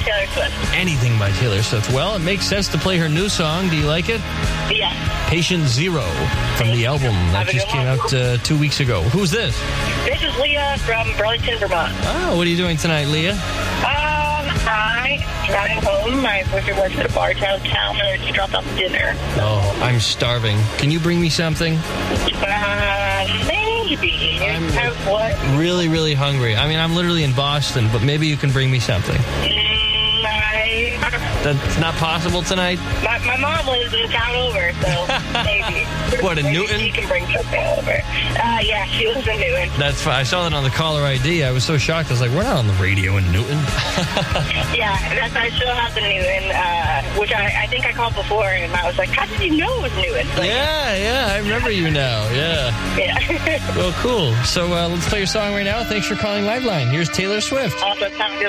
Taylor Swift. Anything by Taylor Swift. Well, it makes sense to play her new song. Do you like it? Yes. Patient Zero from the album that just came out 2 weeks ago. Who's this? This is Leah from Burlington, Vermont. Oh, what are you doing tonight, Leah? I'm driving home. My boyfriend works at a bar downtown, and I just dropped off dinner. Oh, I'm starving. Can you bring me something? Maybe. I'm What? really, really hungry. I mean, I'm literally in Boston, but maybe you can bring me something. That's not possible tonight? My mom lives in town over, so maybe. What, in Maybe Newton? she can bring something over. Yeah, she lives in Newton. That's fine. I saw that on the caller ID. I was so shocked. I was like, we're not on the radio in Newton. Yeah, that's I still have the Newton, which I think I called before, and I was like, how did you know it was Newton? Like, Yeah, I remember you now. Yeah. Yeah. Well, cool. So let's play your song right now. Thanks for calling Liveline. Here's Taylor Swift. Also, sounds good.